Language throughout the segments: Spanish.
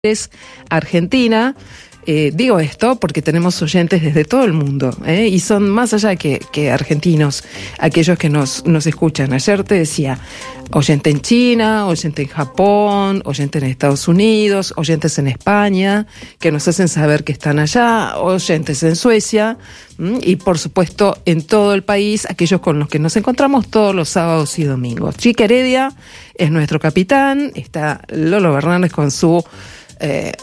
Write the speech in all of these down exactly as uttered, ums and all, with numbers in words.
es Argentina. Eh, digo esto porque tenemos oyentes desde todo el mundo, ¿eh? Y son más allá que, que argentinos aquellos que nos, nos escuchan. Ayer te decía, oyente en China, oyente en Japón, oyente en Estados Unidos, oyentes en España, que nos hacen saber que están allá, oyentes en Suecia, ¿m? Y por supuesto en todo el país, aquellos con los que nos encontramos todos los sábados y domingos. Chica Heredia es nuestro capitán, está Lolo Bernández con su Eh,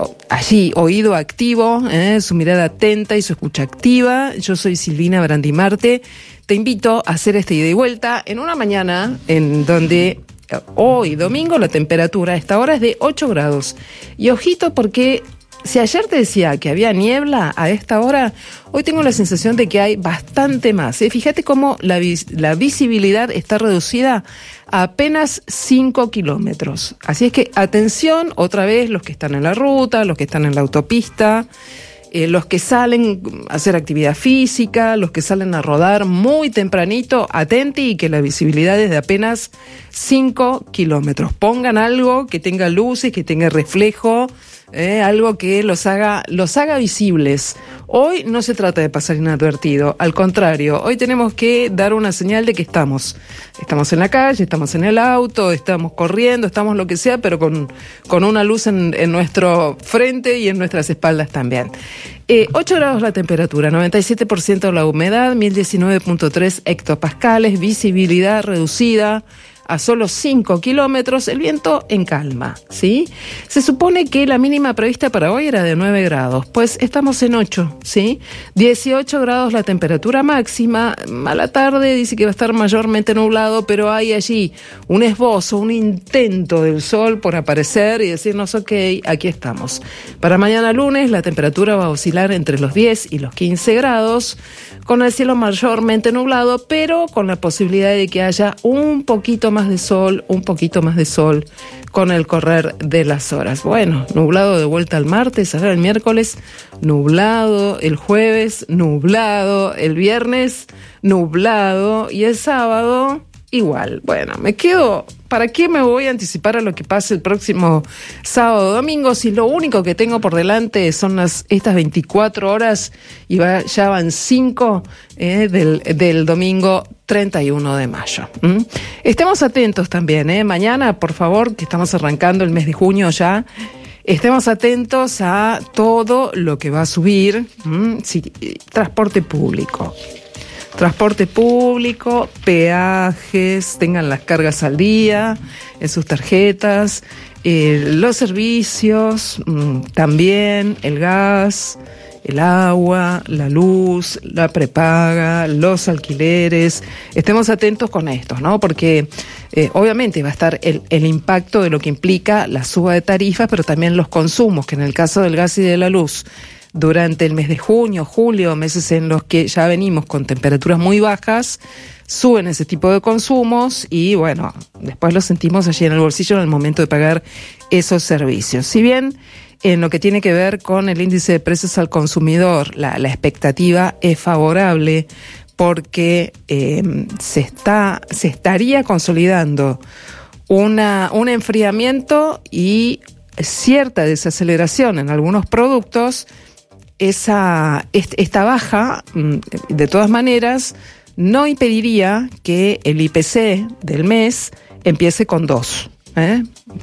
allí, oído activo, eh, su mirada atenta y su escucha activa. Yo soy Silvina Brandimarte. Te invito a hacer este ida y vuelta en una mañana en donde hoy, domingo, la temperatura a esta hora es de ocho grados. Y ojito porque si ayer te decía que había niebla a esta hora, hoy tengo la sensación de que hay bastante más. ¿eh? Fíjate cómo la, vis- la visibilidad está reducida a apenas cinco kilómetros. Así es que atención, otra vez, los que están en la ruta, los que están en la autopista, eh, los que salen a hacer actividad física, los que salen a rodar muy tempranito, atenti y que la visibilidad es de apenas cinco kilómetros. Pongan algo que tenga luces, que tenga reflejo, Eh, algo que los haga, los haga visibles. Hoy no se trata de pasar inadvertido, al contrario, hoy tenemos que dar una señal de que estamos. Estamos en la calle, estamos en el auto, estamos corriendo, estamos lo que sea, pero con, con una luz en, en nuestro frente y en nuestras espaldas también. Eh, ocho grados la temperatura, noventa y siete por ciento la humedad, mil diecinueve punto tres hectopascales, visibilidad reducida a solo cinco kilómetros, el viento en calma, ¿sí? Se supone que la mínima prevista para hoy era de nueve grados, pues estamos en ocho, ¿sí? dieciocho grados la temperatura máxima, a la tarde dice que va a estar mayormente nublado, pero hay allí un esbozo, un intento del sol por aparecer y decirnos, ok, aquí estamos. Para mañana lunes la temperatura va a oscilar entre los diez y los quince grados, con el cielo mayormente nublado, pero con la posibilidad de que haya un poquito más de sol, un poquito más de sol con el correr de las horas. Bueno, nublado de vuelta al martes, ahora el miércoles, nublado, el jueves, nublado, el viernes, nublado y el sábado igual. Bueno, me quedo, ¿para qué me voy a anticipar a lo que pase el próximo sábado o domingo si lo único que tengo por delante son las, estas veinticuatro horas y va, ya van cinco eh, del, del domingo treinta y uno de mayo? ¿Mm? Estemos atentos también, ¿eh? Mañana, por favor, que estamos arrancando el mes de junio ya, estemos atentos a todo lo que va a subir. ¿Mm? Sí, transporte público. Transporte público, peajes, tengan las cargas al día en sus tarjetas, eh, los servicios, mmm, también el gas, el agua, la luz, la prepaga, los alquileres. Estemos atentos con esto, ¿no? Porque eh, obviamente va a estar el, el impacto de lo que implica la suba de tarifas, pero también los consumos, que en el caso del gas y de la luz, durante el mes de junio, julio, meses en los que ya venimos con temperaturas muy bajas, suben ese tipo de consumos y bueno, después lo sentimos allí en el bolsillo en el momento de pagar esos servicios. Si bien en lo que tiene que ver con el índice de precios al consumidor, la, la expectativa es favorable porque eh, se está, se estaría consolidando una, un enfriamiento y cierta desaceleración en algunos productos. Esa, esta baja, de todas maneras, no impediría que el I P C del mes empiece con dos. ¿eh?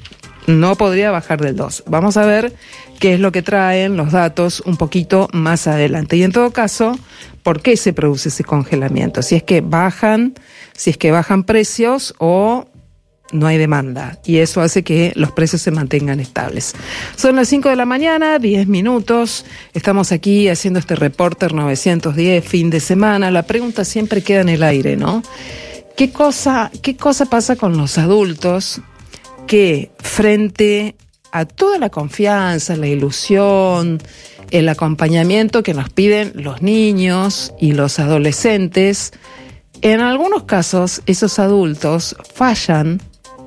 No podría bajar del dos. Vamos a ver qué es lo que traen los datos un poquito más adelante. Y en todo caso, ¿por qué se produce ese congelamiento? Si es que bajan, si es que bajan precios o no hay demanda, y eso hace que los precios se mantengan estables. Son las cinco de la mañana, diez minutos, estamos aquí haciendo este Reporter novecientos diez, fin de semana. La pregunta siempre queda en el aire, ¿no? ¿Qué cosa, qué cosa pasa con los adultos que frente a toda la confianza, la ilusión, el acompañamiento que nos piden los niños y los adolescentes, en algunos casos esos adultos fallan,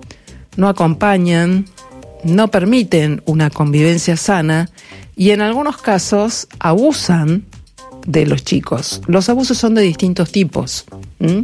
no acompañan, no permiten una convivencia sana y en algunos casos abusan de los chicos? Los abusos son de distintos tipos, ¿Mm?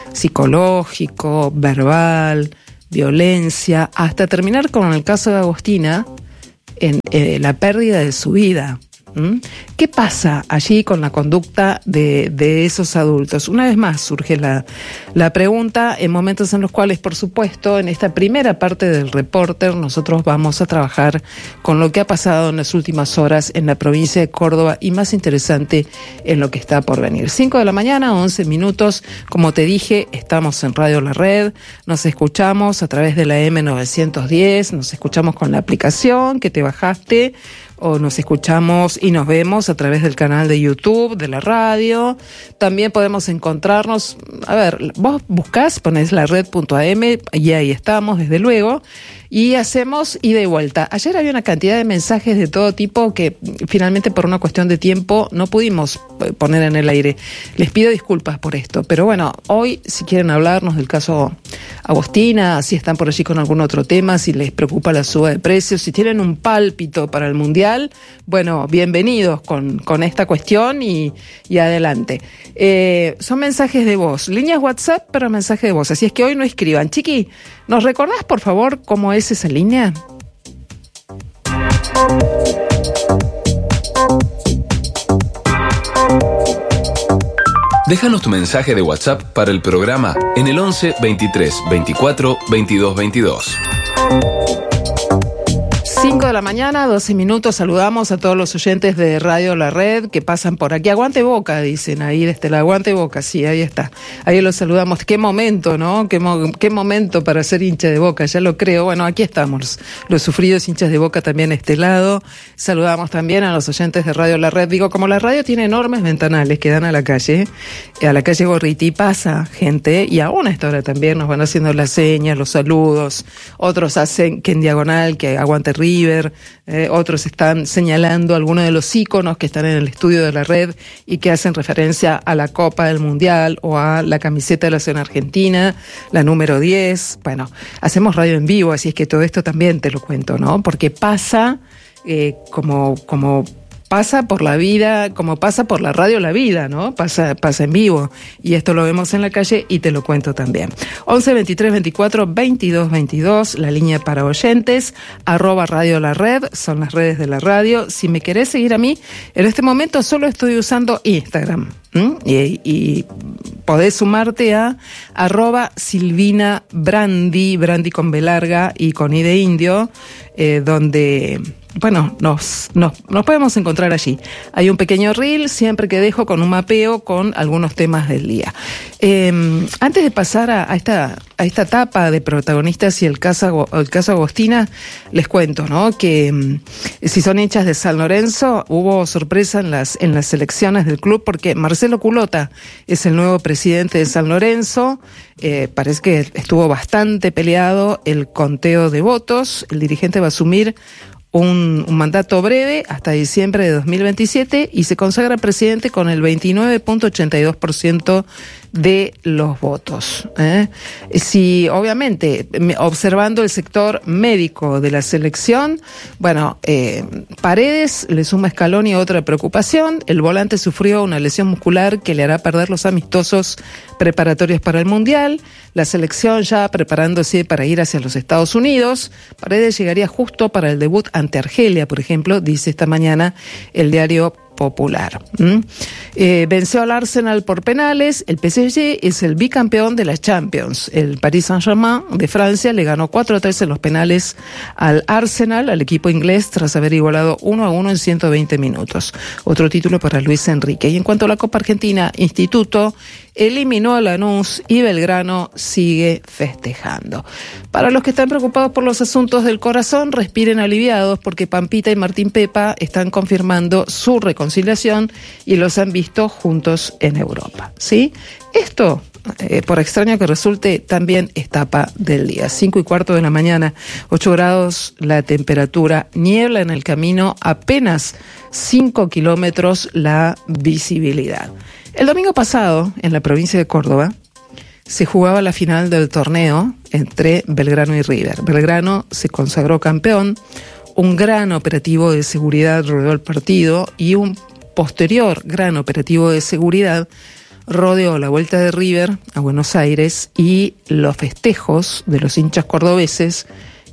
psicológico, verbal, violencia, hasta terminar con el caso de Agostina, en eh, la pérdida de su vida. ¿Mm? ¿Qué pasa allí con la conducta de, de esos adultos? Una vez más surge la, la pregunta en momentos en los cuales, por supuesto, en esta primera parte del Reporter nosotros vamos a trabajar con lo que ha pasado en las últimas horas en la provincia de Córdoba y, más interesante, en lo que está por venir. cinco de la mañana, once minutos, como te dije, estamos en Radio La Red, nos escuchamos a través de la eme novecientos diez, nos escuchamos con la aplicación que te bajaste, o nos escuchamos y nos vemos a través del canal de YouTube, de la radio. También podemos encontrarnos, a ver, vos buscás, ponés la red punto a eme y ahí estamos, desde luego, y hacemos ida y vuelta. Ayer había una cantidad de mensajes de todo tipo que finalmente por una cuestión de tiempo no pudimos poner en el aire. Les pido disculpas por esto, pero bueno, hoy si quieren hablarnos del caso Agostina, si están por allí con algún otro tema, si les preocupa la suba de precios, si tienen un pálpito para el Mundial, bueno, bienvenidos con, con esta cuestión y, y adelante. Eh, son mensajes de voz, líneas WhatsApp, pero mensajes de voz, así es que hoy no escriban. Chiqui, ¿nos recordás por favor cómo es esa línea? Déjanos tu mensaje de WhatsApp para el programa en el once, veintitrés, veinticuatro, veintidós, veintidós. cinco de la mañana, doce minutos, saludamos a todos los oyentes de Radio La Red que pasan por aquí. Aguante Boca, dicen ahí desde la Aguante Boca, sí, ahí está. Ahí los saludamos. Qué momento, ¿no? Qué, mo- qué momento para ser hincha de Boca, ya lo creo. Bueno, aquí estamos, los sufridos hinchas de Boca también a este lado. Saludamos también a los oyentes de Radio La Red. Digo, como la radio tiene enormes ventanales que dan a la calle, a la calle Gorriti, pasa gente, y aún a esta hora también nos van haciendo las señas, los saludos. Otros hacen que en diagonal, que aguante River. Eh, otros están señalando algunos de los íconos que están en el estudio de la red y que hacen referencia a la Copa del Mundial o a la camiseta de la selección argentina, la número diez. Bueno, hacemos radio en vivo, así es que todo esto también te lo cuento, ¿no? Porque pasa eh, como, como pasa por la vida, como pasa por la radio la vida, ¿no? Pasa, pasa en vivo. Y esto lo vemos en la calle y te lo cuento también. once, veintitrés, veinticuatro, veintidós, veintidós, la línea para oyentes, arroba Radio La Red, son las redes de la radio. Si me querés seguir a mí, en este momento solo estoy usando Instagram. ¿Mm? Y, y podés sumarte a arroba Silvina Brandi, Brandi con B larga y con I de indio, eh, donde... Bueno, nos, nos, nos podemos encontrar allí. Hay un pequeño reel siempre que dejo con un mapeo con algunos temas del día. Eh, antes de pasar a, a, esta, a esta etapa de protagonistas y el caso, el caso Agostina, les cuento, ¿no? Que eh, si son hinchas de San Lorenzo, hubo sorpresa en las, en las elecciones del club porque Marcelo Culota es el nuevo presidente de San Lorenzo. Eh, parece que estuvo bastante peleado el conteo de votos. El dirigente va a asumir Un, un mandato breve hasta diciembre de dos mil veintisiete y se consagra presidente con el veintinueve punto ochenta y dos por ciento de los votos. ¿eh? Si, obviamente, observando el sector médico de la selección, bueno, eh, Paredes le suma Scaloni otra preocupación. El volante sufrió una lesión muscular que le hará perder los amistosos preparatorios para el Mundial. La selección ya preparándose para ir hacia los Estados Unidos. Paredes llegaría justo para el debut ante Argelia, por ejemplo, dice esta mañana el diario Popular. ¿Mm? Eh, venció al Arsenal por penales. El P S G es el bicampeón de la Champions. El Paris Saint-Germain de Francia le ganó cuatro a tres en los penales al Arsenal, al equipo inglés, tras haber igualado uno a uno en ciento veinte minutos. Otro título para Luis Enrique. Y en cuanto a la Copa Argentina, Instituto eliminó a Lanús y Belgrano sigue festejando. Para los que están preocupados por los asuntos del corazón, respiren aliviados porque Pampita y Martín Pepa están confirmando su reconciliación y los han visto juntos en Europa. ¿Sí? Esto, eh, por extraño que resulte, también es tapa del día. Cinco y cuarto de la mañana, ocho grados la temperatura, niebla en el camino, apenas cinco kilómetros la visibilidad. El domingo pasado, en la provincia de Córdoba, se jugaba la final del torneo entre Belgrano y River. Belgrano se consagró campeón, un gran operativo de seguridad rodeó el partido y un posterior gran operativo de seguridad rodeó la vuelta de River a Buenos Aires y los festejos de los hinchas cordobeses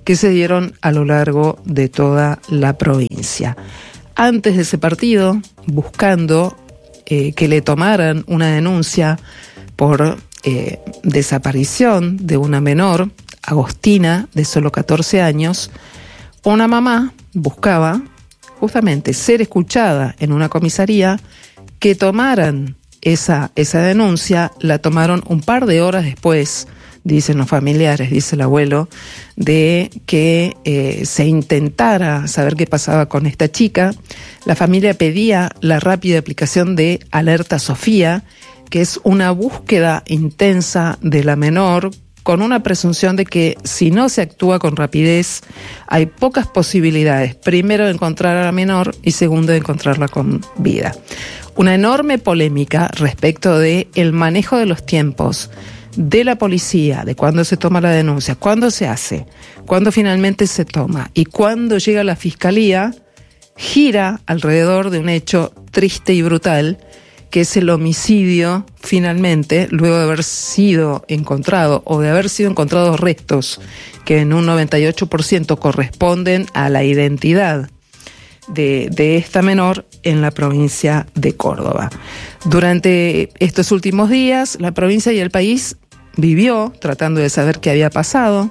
que se dieron a lo largo de toda la provincia. Antes de ese partido, buscando eh, que le tomaran una denuncia por eh, desaparición de una menor, Agostina, de solo catorce años, una mamá buscaba justamente ser escuchada en una comisaría, que tomaran esa, esa denuncia. La tomaron un par de horas después, dicen los familiares, dice el abuelo, de que eh, se intentara saber qué pasaba con esta chica. La familia pedía la rápida aplicación de Alerta Sofía, que es una búsqueda intensa de la menor, con una presunción de que si no se actúa con rapidez, hay pocas posibilidades, primero de encontrar a la menor y segundo de encontrarla con vida. Una enorme polémica respecto de el manejo de los tiempos de la policía, de cuándo se toma la denuncia, cuándo se hace, cuándo finalmente se toma y cuándo llega la fiscalía, gira alrededor de un hecho triste y brutal, que es el homicidio, finalmente, luego de haber sido encontrado o de haber sido encontrados restos que en un noventa y ocho por ciento corresponden a la identidad de, de esta menor en la provincia de Córdoba. Durante estos últimos días, la provincia y el país vivió tratando de saber qué había pasado.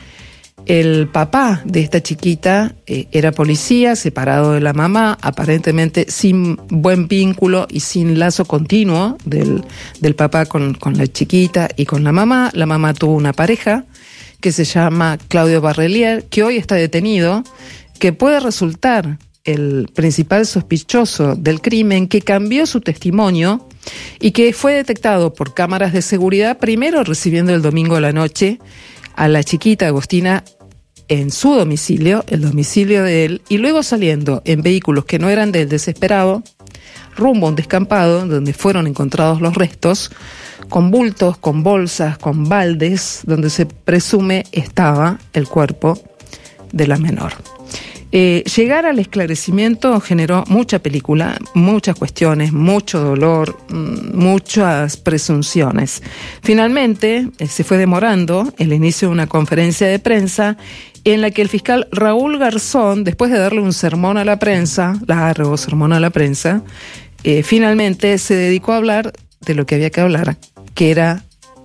El papá de esta chiquita eh, era policía, separado de la mamá, aparentemente sin buen vínculo y sin lazo continuo del, del papá con, con la chiquita y con la mamá. La mamá tuvo una pareja que se llama Claudio Barrelier, que hoy está detenido, que puede resultar el principal sospechoso del crimen, que cambió su testimonio y que fue detectado por cámaras de seguridad, primero recibiendo el domingo a la noche a la chiquita Agostina en su domicilio, el domicilio de él, y luego saliendo en vehículos que no eran del desesperado, rumbo a un descampado donde fueron encontrados los restos, con bultos, con bolsas, con baldes, donde se presume estaba el cuerpo de la menor. Eh, llegar al esclarecimiento generó mucha película, muchas cuestiones, mucho dolor, muchas presunciones. Finalmente, eh, se fue demorando el inicio de una conferencia de prensa en la que el fiscal Raúl Garzón, después de darle un sermón a la prensa, largo sermón a la prensa, eh, finalmente se dedicó a hablar de lo que había que hablar, que era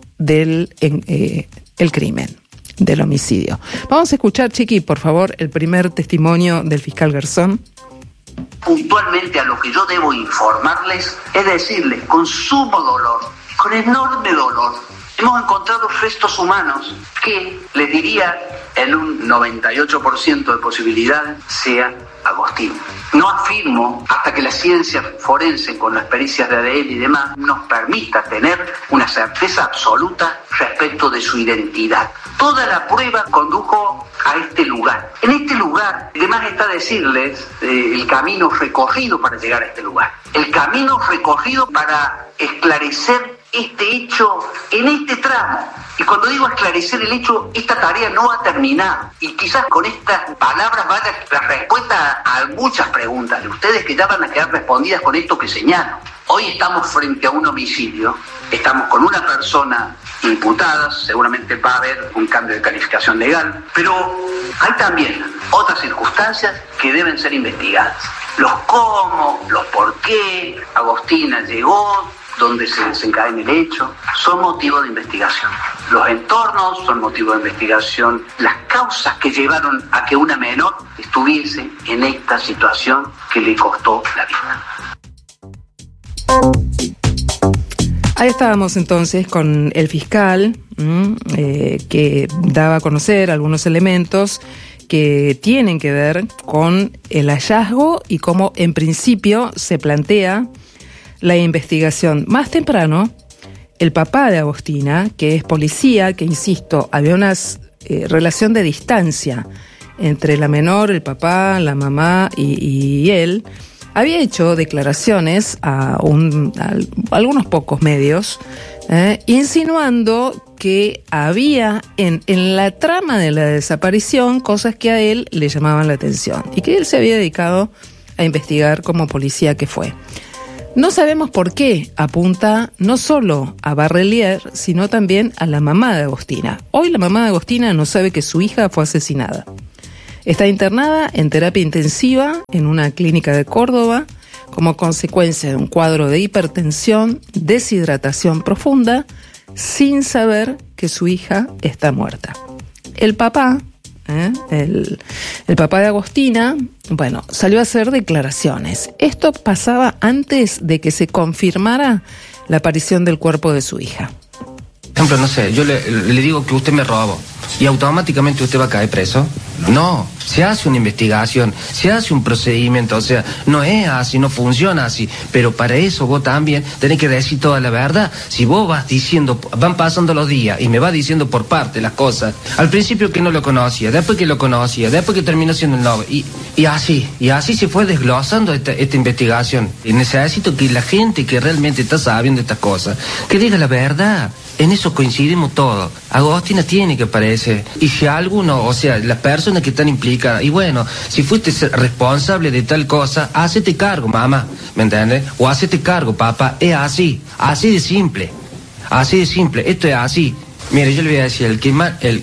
del eh, el crimen, del homicidio. Vamos a escuchar, Chiqui, por favor, el primer testimonio del fiscal Garzón. Puntualmente a lo que yo debo informarles, es decirles, con sumo dolor, con enorme dolor, hemos encontrado restos humanos que, les diría, en un noventa y ocho por ciento de posibilidad sea Agostín. No afirmo hasta que la ciencia forense, con las pericias de A D N y demás, nos permita tener una certeza absoluta respecto de su identidad. Toda la prueba condujo a este lugar. En este lugar, además está decirles eh, el camino recorrido para llegar a este lugar. El camino recorrido para esclarecer este hecho en este tramo. Y cuando digo esclarecer el hecho, esta tarea no ha terminado. Y quizás con estas palabras vaya la respuesta a muchas preguntas de ustedes que ya van a quedar respondidas con esto que señalo. Hoy estamos frente a un homicidio, estamos con una persona imputada, seguramente va a haber un cambio de calificación legal, pero hay también otras circunstancias que deben ser investigadas. Los cómo, los por qué, Agostina llegó, donde se desencadena el hecho, son motivo de investigación. Los entornos son motivo de investigación. Las causas que llevaron a que una menor estuviese en esta situación que le costó la vida. Ahí estábamos entonces con el fiscal mmm, eh, que daba a conocer algunos elementos que tienen que ver con el hallazgo y cómo en principio se plantea la investigación. Más temprano, el papá de Agostina, que es policía, que insisto, había una eh, relación de distancia entre la menor, el papá, la mamá y, y él, había hecho declaraciones a, un, a algunos pocos medios, eh, insinuando que había en, en la trama de la desaparición cosas que a él le llamaban la atención y que él se había dedicado a investigar como policía que fue. No sabemos por qué apunta no solo a Barrelier, sino también a la mamá de Agostina. Hoy la mamá de Agostina no sabe que su hija fue asesinada. Está internada en terapia intensiva en una clínica de Córdoba como consecuencia de un cuadro de hipertensión, deshidratación profunda, sin saber que su hija está muerta. El papá, ¿eh? el, el papá de Agostina, bueno, salió a hacer declaraciones. Esto pasaba antes de que se confirmara la aparición del cuerpo de su hija. Por ejemplo, no sé, yo le, le digo que usted me robó y automáticamente usted va a caer preso. No, se hace una investigación, se hace un procedimiento, o sea, no es así, no funciona así, pero para eso vos también tenés que decir toda la verdad. Si vos vas diciendo, van pasando los días y me vas diciendo por parte las cosas, al principio que no lo conocía, después que lo conocía, después que terminó siendo el novio, y, y así, y así se fue desglosando esta, esta investigación. Y necesito que la gente que realmente está sabiendo estas cosas, que diga la verdad. En eso coincidimos todos. Agostina tiene que aparecer. Y si alguno, o sea, las personas que están implicadas, y bueno, si fuiste responsable de tal cosa, hacete cargo, mamá, ¿me entiendes? O hacete cargo, papá. Es así, así de simple. Así de simple, esto es así. Mire, yo le voy a decir, el que más, el,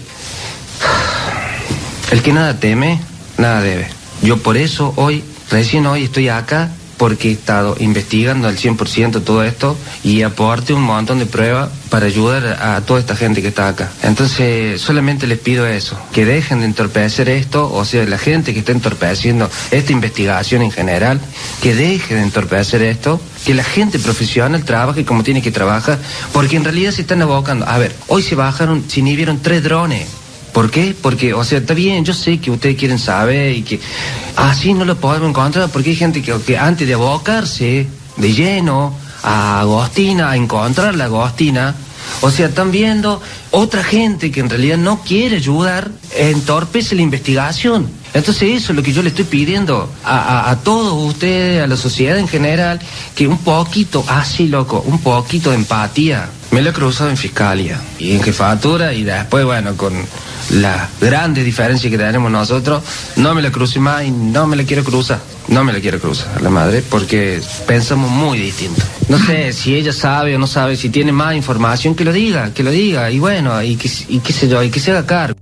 el que nada teme, nada debe. Yo por eso hoy, recién hoy estoy acá, porque he estado investigando al cien por ciento todo esto y aporte un montón de pruebas para ayudar a toda esta gente que está acá. Entonces, solamente les pido eso, que dejen de entorpecer esto, o sea, la gente que está entorpeciendo esta investigación en general, que deje de entorpecer esto, que la gente profesional trabaje como tiene que trabajar, porque en realidad se están abocando. A ver, hoy se bajaron, se inhibieron tres drones. ¿Por qué? Porque, o sea, está bien, yo sé que ustedes quieren saber y que así no lo podemos encontrar, porque hay gente que, que antes de abocarse de lleno a Agostina, a encontrar la Agostina, o sea, están viendo otra gente que en realidad no quiere ayudar, entorpece la investigación. Entonces eso es lo que yo le estoy pidiendo a, a, a todos ustedes, a la sociedad en general, que un poquito, así loco, un poquito de empatía. Me lo he cruzado en fiscalía y en jefatura y después, bueno, con la grande diferencia que tenemos nosotros, no me la crucé más y no me la quiero cruzar. No me la quiero cruzar, la madre, porque pensamos muy distinto. No sé si ella sabe o no sabe, si tiene más información, que lo diga, que lo diga, y bueno, y, que, y qué sé yo, y que se haga cargo.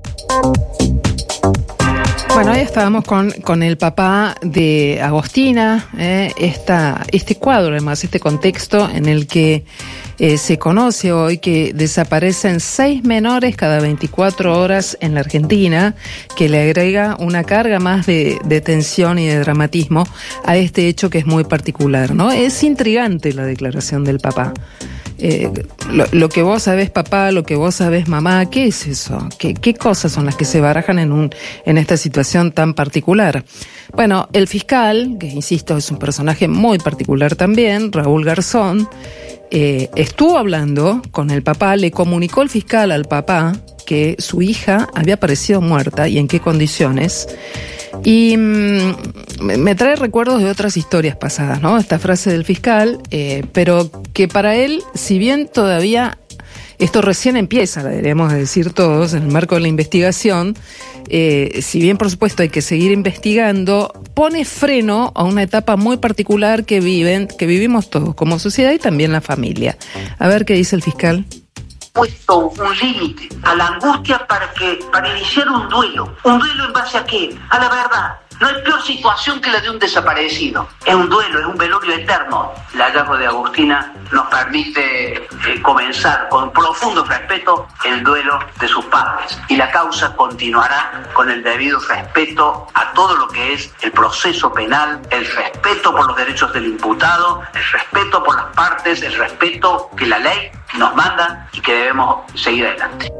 Bueno, ahí estábamos con, con el papá de Agostina, eh, esta, este cuadro, además, este contexto en el que eh, se conoce hoy que desaparecen seis menores cada veinticuatro horas en la Argentina, que le agrega una carga más de, de tensión y de dramatismo a este hecho que es muy particular, ¿no? Es intrigante la declaración del papá. Eh, lo, lo que vos sabés, papá, lo que vos sabés, mamá, ¿qué es eso? ¿Qué, qué cosas son las que se barajan en un en esta situación tan particular? Bueno, el fiscal, que insisto es un personaje muy particular también, Raúl Garzón, eh, estuvo hablando con el papá, le comunicó el fiscal al papá que su hija había aparecido muerta y en qué condiciones. Y mmm, me trae recuerdos de otras historias pasadas, ¿no? Esta frase del fiscal, eh, pero que para él, si bien todavía esto recién empieza, deberíamos decir todos, en el marco de la investigación, eh, si bien por supuesto hay que seguir investigando, pone freno a una etapa muy particular que viven, que vivimos todos como sociedad y también la familia. A ver qué dice el fiscal. Puesto un límite a la angustia para que para iniciar un duelo. ¿Un duelo en base a qué? A la verdad. No hay peor situación que la de un desaparecido. Es un duelo, es un velorio eterno. El hallazgo de Agostina nos permite eh, comenzar con profundo respeto el duelo de sus padres. Y la causa continuará con el debido respeto a todo lo que es el proceso penal, el respeto por los derechos del imputado, el respeto por las partes, el respeto que la ley nos manda y que debemos seguir adelante.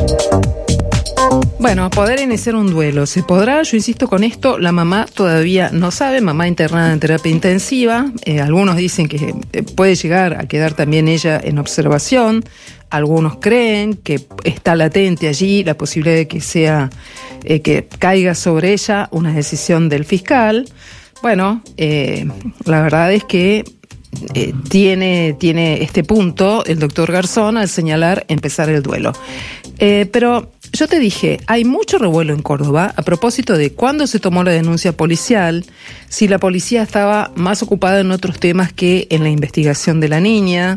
Bueno, poder iniciar un duelo, ¿se podrá? Yo insisto con esto, la mamá todavía no sabe, mamá internada en terapia intensiva, eh, algunos dicen que puede llegar a quedar también ella en observación, algunos creen que está latente allí la posibilidad de que sea, eh, que caiga sobre ella una decisión del fiscal. Bueno, eh, la verdad es que Eh, tiene, tiene este punto el doctor Garzón al señalar empezar el duelo. Eh, pero yo te dije, hay mucho revuelo en Córdoba a propósito de cuándo se tomó la denuncia policial, si la policía estaba más ocupada en otros temas que en la investigación de la niña,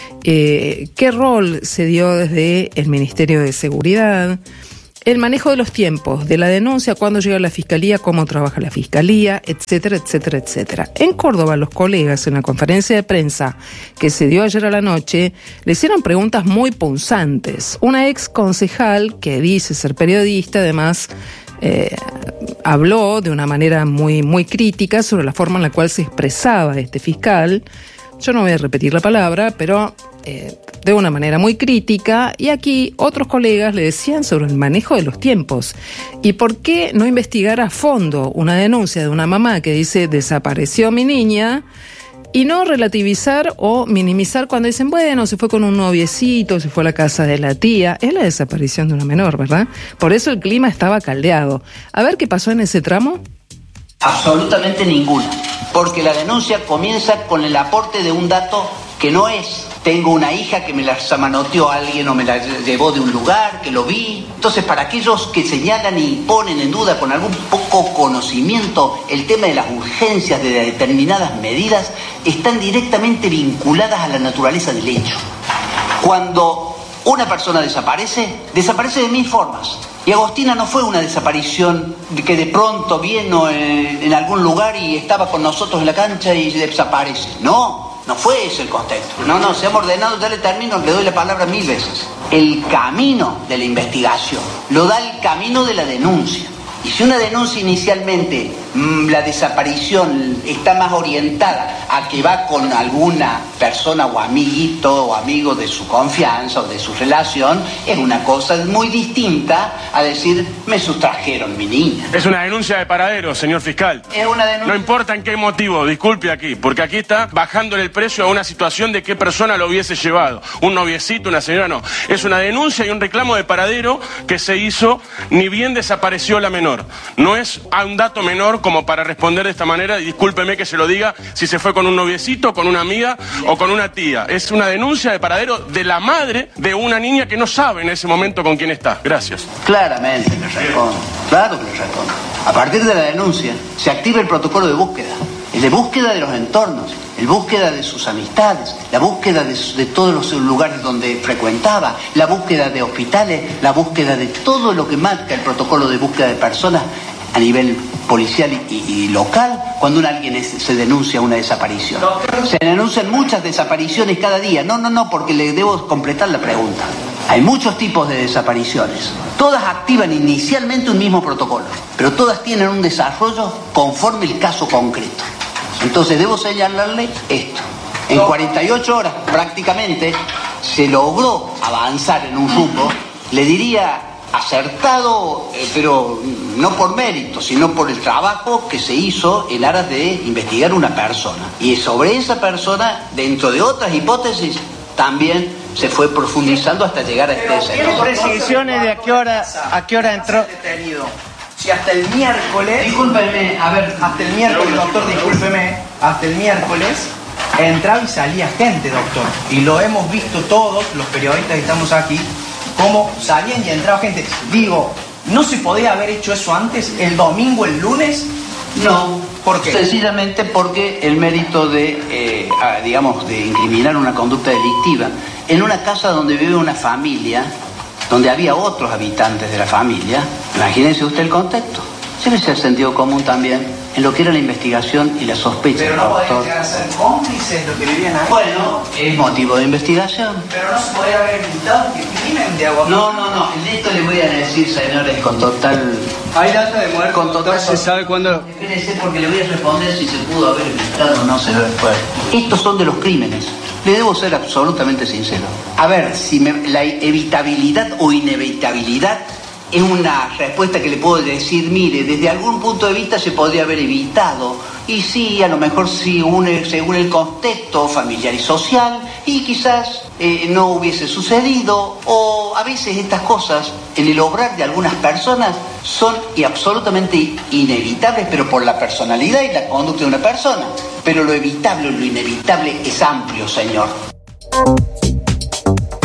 eh, qué rol se dio desde el Ministerio de Seguridad, el manejo de los tiempos, de la denuncia, cuándo llega la fiscalía, cómo trabaja la fiscalía, etcétera, etcétera, etcétera. En Córdoba, los colegas, en la conferencia de prensa que se dio ayer a la noche, le hicieron preguntas muy punzantes. Una ex concejal que dice ser periodista, además, eh, habló de una manera muy, muy crítica sobre la forma en la cual se expresaba este fiscal. Yo no voy a repetir la palabra, pero eh, de una manera muy crítica, y aquí otros colegas le decían sobre el manejo de los tiempos. ¿Y por qué no investigar a fondo una denuncia de una mamá que dice desapareció mi niña? Y no relativizar o minimizar cuando dicen, bueno, se fue con un noviecito, se fue a la casa de la tía. Es la desaparición de una menor, ¿verdad? Por eso el clima estaba caldeado. A ver qué pasó en ese tramo. Absolutamente ninguna, porque la denuncia comienza con el aporte de un dato que no es. Tengo una hija que me la zamanoteó alguien o me la llevó de un lugar, que lo vi. Entonces, para aquellos que señalan y ponen en duda con algún poco conocimiento el tema de las urgencias de determinadas medidas, están directamente vinculadas a la naturaleza del hecho. Cuando una persona desaparece, desaparece de mil formas. Y Agostina no fue una desaparición que de pronto vino en, en algún lugar y estaba con nosotros en la cancha y desaparece. No, no fue ese el contexto. No, no, se ha ordenado, ya le termino, le doy la palabra mil veces. El camino de la investigación lo da el camino de la denuncia. Y si una denuncia inicialmente, mmm, la desaparición está más orientada a que va con alguna persona o amiguito o amigo de su confianza o de su relación, es una cosa muy distinta a decir, me sustrajeron mi niña. Es una denuncia de paradero, señor fiscal. Es una denuncia... No importa en qué motivo, disculpe aquí, porque aquí está bajándole el precio a una situación de qué persona lo hubiese llevado. Un noviecito, una señora, no. Es una denuncia y un reclamo de paradero que se hizo, ni bien desapareció la menor. No es un dato menor como para responder de esta manera, y discúlpeme que se lo diga, si se fue con un noviecito, con una amiga o con una tía. Es una denuncia de paradero de la madre de una niña que no sabe en ese momento con quién está. Gracias. Claramente le respondo, claro que le respondo. A partir de la denuncia se activa el protocolo de búsqueda, el de búsqueda de los entornos, el búsqueda de sus amistades, la búsqueda de, de todos los lugares donde frecuentaba, la búsqueda de hospitales, la búsqueda de todo lo que marca el protocolo de búsqueda de personas a nivel policial y, y local cuando un alguien es, se denuncia una desaparición. Se denuncian muchas desapariciones cada día. No, no, no, porque le debo completar la pregunta. Hay muchos tipos de desapariciones. Todas activan inicialmente un mismo protocolo, pero todas tienen un desarrollo conforme el caso concreto. Entonces debo señalarle esto. En cuarenta y ocho horas prácticamente se logró avanzar en un rumbo, le diría acertado, eh, pero no por mérito, sino por el trabajo que se hizo en aras de investigar una persona. Y sobre esa persona, dentro de otras hipótesis, también se fue profundizando hasta llegar a este escenario. ¿Tiene precisiones de a qué hora, a qué hora entró? Si hasta el miércoles... Discúlpeme, a ver... Hasta el miércoles, doctor, discúlpeme. Hasta el miércoles entraba y salía gente, doctor. Y lo hemos visto todos, los periodistas que estamos aquí, cómo salían y entraba gente. Digo, ¿no se podía haber hecho eso antes, el domingo, el lunes? No. ¿Por qué? Sencillamente porque el mérito de, eh, digamos, de incriminar una conducta delictiva en una casa donde vive una familia, donde había otros habitantes de la familia, imagínense usted el contexto. Llévese el sentido común también en lo que era la investigación y la sospecha. Pero no podían llegar a ser cómplices los que vivían ahí. Bueno, es motivo de investigación. Pero no se podía haber evitado que crimen de agua. No, no, no. En esto le voy a decir, señores, con total... Hay data de muerte. Con total... ¿Se sabe cuándo? Espérense porque le voy a responder si se pudo haber evitado o no se ve después. Estos son de los crímenes. Le debo ser absolutamente sincero. A ver, si me, la evitabilidad o inevitabilidad es una respuesta que le puedo decir, mire, desde algún punto de vista se podría haber evitado. Y sí, a lo mejor sí, une, según el contexto familiar y social, y quizás eh, no hubiese sucedido. O a veces estas cosas, en el obrar de algunas personas, son y absolutamente inevitables, pero por la personalidad y la conducta de una persona. Pero lo evitable o lo inevitable es amplio, señor.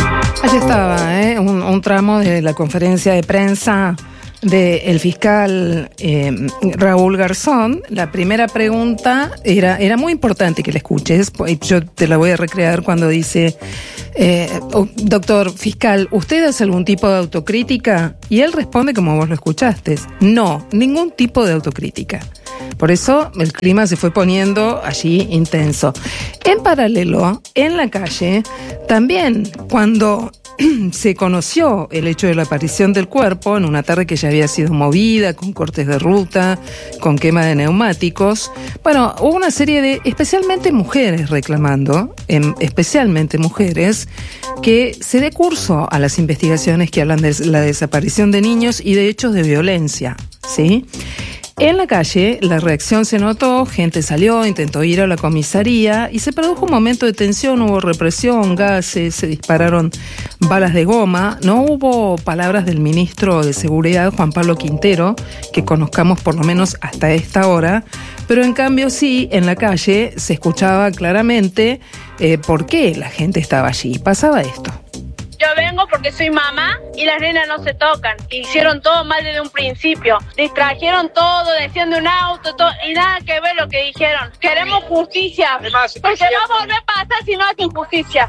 Allí estaba, ¿eh? un, un tramo de la conferencia de prensa del fiscal eh, Raúl Garzón. La primera pregunta era, era muy importante que la escuches. Yo te la voy a recrear cuando dice, eh, oh, doctor fiscal, ¿usted hace algún tipo de autocrítica? Y él responde como vos lo escuchaste: no, ningún tipo de autocrítica. Por eso el clima se fue poniendo allí intenso. En paralelo, en la calle, también cuando se conoció el hecho de la aparición del cuerpo en una tarde que ya había sido movida, con cortes de ruta, con quema de neumáticos, bueno, hubo una serie de, especialmente mujeres reclamando, en, especialmente mujeres, que se dé curso a las investigaciones que hablan de la desaparición de niños y de hechos de violencia, ¿sí? En la calle la reacción se notó, gente salió, intentó ir a la comisaría y se produjo un momento de tensión, hubo represión, gases, se dispararon balas de goma. No hubo palabras del ministro de Seguridad, Juan Pablo Quintero, que conozcamos por lo menos hasta esta hora, pero en cambio sí, en la calle se escuchaba claramente eh, por qué la gente estaba allí. Pasaba esto. Yo vengo porque soy mamá y las nenas no se tocan. Hicieron todo mal desde un principio. Distrajeron todo, decían de un auto, todo, y nada que ver lo que dijeron. Queremos justicia. Además, porque no va a volver a pasar si no hacen justicia.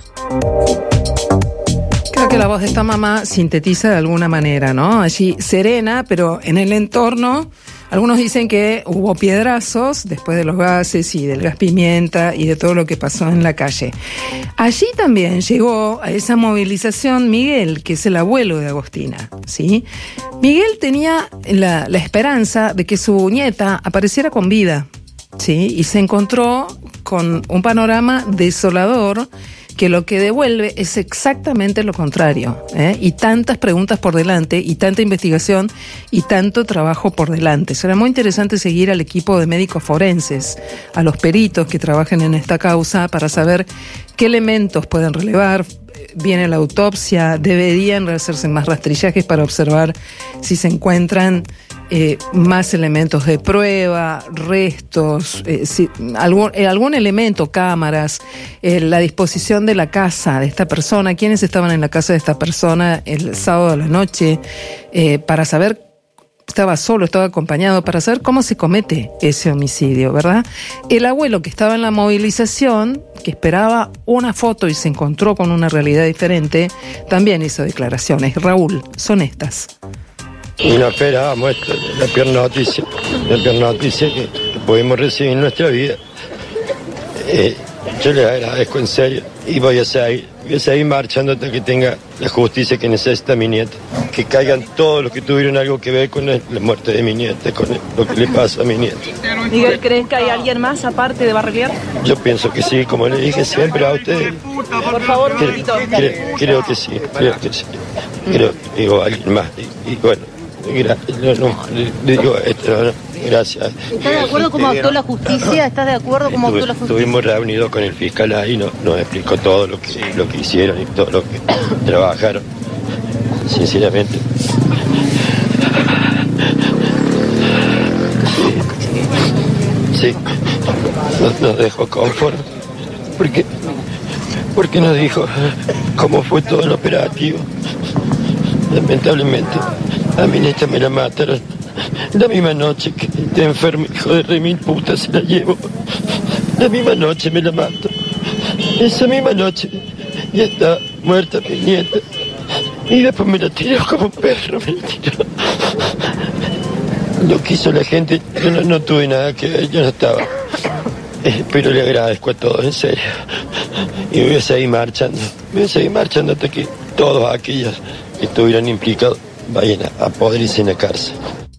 Creo que la voz de esta mamá sintetiza de alguna manera, ¿no? Allí serena, pero en el entorno. Algunos dicen que hubo piedrazos después de los gases y del gas pimienta y de todo lo que pasó en la calle. Allí también llegó a esa movilización Miguel, que es el abuelo de Agostina, ¿sí? Miguel tenía la, la esperanza de que su nieta apareciera con vida, ¿sí? Y se encontró con un panorama desolador que lo que devuelve es exactamente lo contrario, ¿eh? Y tantas preguntas por delante, y tanta investigación, y tanto trabajo por delante. Será muy interesante seguir al equipo de médicos forenses, a los peritos que trabajan en esta causa, para saber qué elementos pueden relevar. Viene la autopsia, deberían hacerse más rastrillajes para observar si se encuentran eh, más elementos de prueba, restos, eh, si, algún, eh, algún elemento, cámaras, eh, la disposición de la casa de esta persona, quiénes estaban en la casa de esta persona el sábado a la noche, eh, para saber, estaba solo, estaba acompañado, para saber cómo se comete ese homicidio, ¿verdad? El abuelo que estaba en la movilización, que esperaba una foto y se encontró con una realidad diferente, también hizo declaraciones. Raúl, son estas. Y no esperábamos esto, la peor noticia, la peor noticia que, que pudimos recibir en nuestra vida. Eh, yo les agradezco en serio y voy a seguir, voy a seguir marchando hasta que tenga la justicia que necesita mi nieta. Que caigan todos los que tuvieron algo que ver con el, la muerte de mi nieta, con el, lo que le pasó a mi nieta. Miguel, ¿crees que hay alguien más aparte de Barreguer? Yo pienso que sí, como le dije siempre a ustedes. Por favor, un creo, poquito. Creo, creo que sí, creo que sí. Creo que digo alguien más. Y, y bueno, gra- no, no, le digo esto, no, gracias. ¿Estás de acuerdo cómo actuó la justicia? ¿Estás de acuerdo cómo actuó la justicia? Estuvimos reunidos con el fiscal ahí, no, nos explicó todo lo que, lo que hicieron y todo lo que trabajaron. Sinceramente. Sí, nos, nos dejó conforme. Porque, porque nos dijo cómo fue todo el operativo. Lamentablemente, a mi nieta me la mataron la misma noche que este enfermo hijo de remil puta se la llevó. La misma noche me la mató. Esa misma noche ya está muerta mi nieta. Y después me la tiró como un perro, me la tiró. Lo que hizo la gente, yo no, no tuve nada que ver, yo no estaba. Eh, pero le agradezco a todos, en serio. Y voy a seguir marchando. Voy a seguir marchando hasta que todos aquellos que estuvieran implicados vayan a, a poder irse en la cárcel.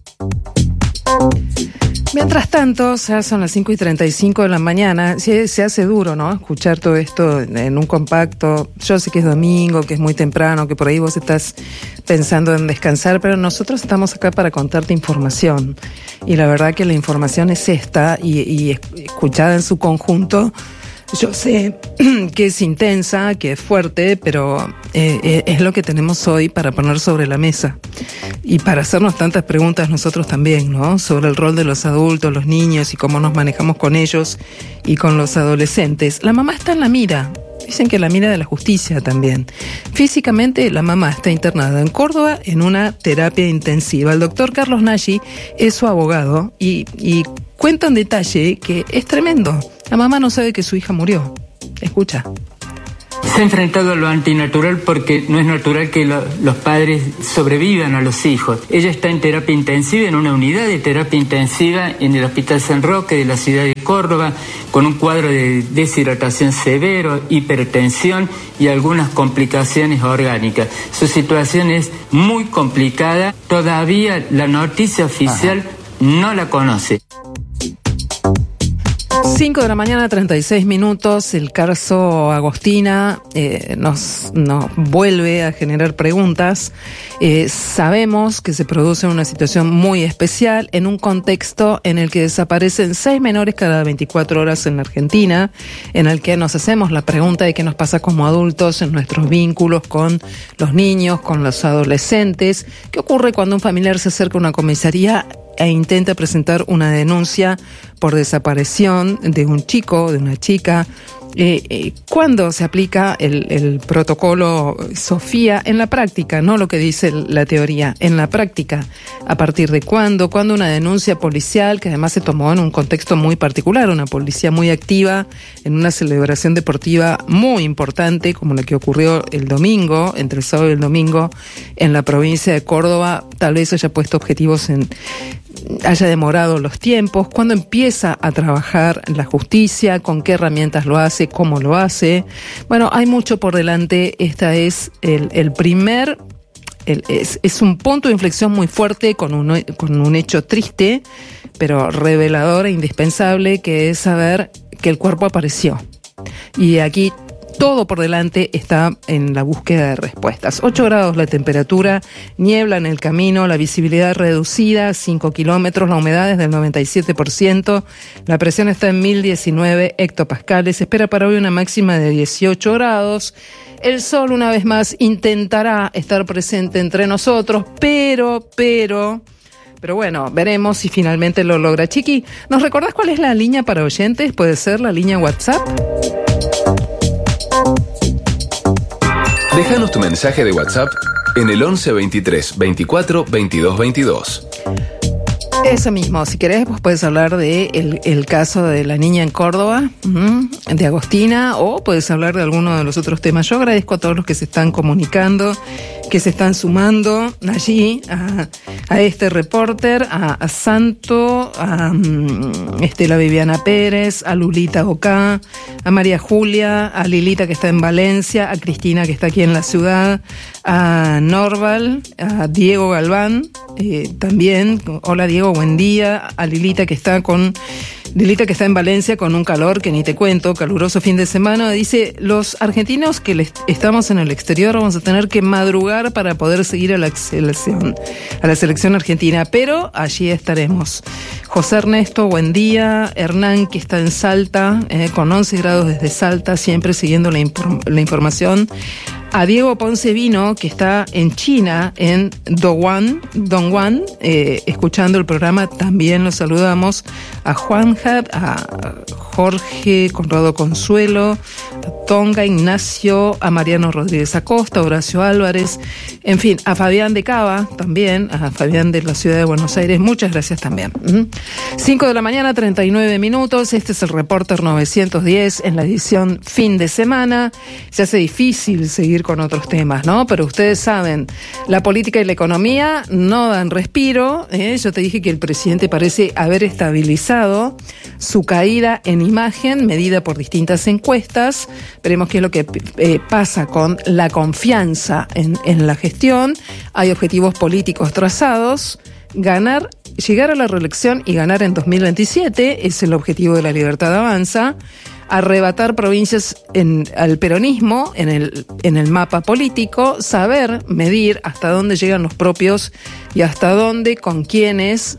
Mientras tanto, ya son las cinco y treinta y cinco de la mañana, se, se hace duro, ¿no? Escuchar todo esto en un compacto. Yo sé que es domingo, que es muy temprano, que por ahí vos estás pensando en descansar, pero nosotros estamos acá para contarte información. Y la verdad que la información es esta, y, y escuchada en su conjunto, yo sé que es intensa, que es fuerte, pero eh, es lo que tenemos hoy para poner sobre la mesa. Y para hacernos tantas preguntas nosotros también, ¿no? Sobre el rol de los adultos, los niños y cómo nos manejamos con ellos y con los adolescentes. La mamá está en la mira. dicen que la mira de la justicia también. Físicamente, la mamá está internada en Córdoba en una terapia intensiva. El doctor Carlos Nagy es su abogado y, y cuenta en detalle que es tremendo. La mamá no sabe que su hija murió. Escucha. Se ha enfrentado a lo antinatural porque no es natural que lo, los padres sobrevivan a los hijos. Ella está en terapia intensiva, en una unidad de terapia intensiva en el Hospital San Roque de la ciudad de Córdoba, con un cuadro de deshidratación severo, hipertensión y algunas complicaciones orgánicas. Su situación es muy complicada. Todavía la noticia oficial Ajá. no la conoce. cinco de la mañana, treinta y seis minutos. El caso Agostina eh, nos, nos vuelve a generar preguntas. Eh, sabemos que se produce una situación muy especial en un contexto en el que desaparecen seis menores cada veinticuatro horas en la Argentina, en el que nos hacemos la pregunta de qué nos pasa como adultos en nuestros vínculos con los niños, con los adolescentes. ¿Qué ocurre cuando un familiar se acerca a una comisaría e intenta presentar una denuncia por desaparición de un chico, de una chica? Eh, eh, ¿Cuándo se aplica el, el protocolo Sofía en la práctica? No lo que dice la teoría, en la práctica. ¿A partir de cuándo? ¿Cuándo una denuncia policial, que además se tomó en un contexto muy particular, una policía muy activa, en una celebración deportiva muy importante, como la que ocurrió el domingo, entre el sábado y el domingo, en la provincia de Córdoba? Tal vez haya puesto objetivos en... haya demorado los tiempos. ¿Cuándo empieza a trabajar la justicia? ¿Con qué herramientas lo hace? ¿Cómo lo hace? Bueno, hay mucho por delante. Esta es el, el primer... El, es, es un punto de inflexión muy fuerte con un, con un hecho triste, pero revelador e indispensable, que es saber que el cuerpo apareció. Y aquí todo por delante está en la búsqueda de respuestas. ocho grados la temperatura, niebla en el camino, la visibilidad reducida, cinco kilómetros, la humedad es del noventa y siete por ciento, la presión está en mil diecinueve hectopascales, se espera para hoy una máxima de dieciocho grados. El sol, una vez más, intentará estar presente entre nosotros, pero, pero... Pero bueno, veremos si finalmente lo logra. Chiqui, ¿nos recordás cuál es la línea para oyentes? ¿Puede ser la línea WhatsApp? Déjanos tu mensaje de WhatsApp en el once veintitrés veinticuatro veintidós veintidós. Eso mismo, si querés, pues puedes hablar de el, el caso de la niña en Córdoba, uh-huh, de Agostina, o puedes hablar de alguno de los otros temas. Yo agradezco a todos los que se están comunicando, que se están sumando allí a, a este reporter, a, a Santo, a um, Estela Viviana Pérez, a Lulita Ocá, a María Julia, a Lilita que está en Valencia, a Cristina que está aquí en la ciudad, a Norval, a Diego Galván, eh, también. Hola Diego, buen día. A Lilita que está con Lilita que está en Valencia con un calor que ni te cuento, caluroso fin de semana. Dice, los argentinos que les, estamos en el exterior vamos a tener que madrugar para poder seguir a la selección, a la selección argentina, pero allí estaremos. José Ernesto, buen día. Hernán que está en Salta, eh, con once grados desde Salta, siempre siguiendo la, inform- la información. A Diego Ponce Vino, que está en China, en Dongguan, Dongguan eh, escuchando el programa, también los saludamos. A Juanja, a Jorge Conrado Consuelo, a Tonga Ignacio, a Mariano Rodríguez Acosta, a Horacio Álvarez, en fin, a Fabián de Cava también, a Fabián de la ciudad de Buenos Aires, muchas gracias también. cinco de la mañana, treinta y nueve minutos, este es el Reporter novecientos diez en la edición fin de semana. Se hace difícil seguir con otros temas, ¿no? Pero ustedes saben, la política y la economía no dan respiro, ¿eh? Yo te dije que el presidente parece haber estabilizado su caída en imagen, medida por distintas encuestas. Veremos qué es lo que eh, pasa con la confianza en, en la gestión. Hay objetivos políticos trazados. Ganar, llegar a la reelección y ganar en dos mil veintisiete es el objetivo de La Libertad Avanza. Arrebatar provincias en, al peronismo en el, en el mapa político, saber medir hasta dónde llegan los propios y hasta dónde, con quiénes,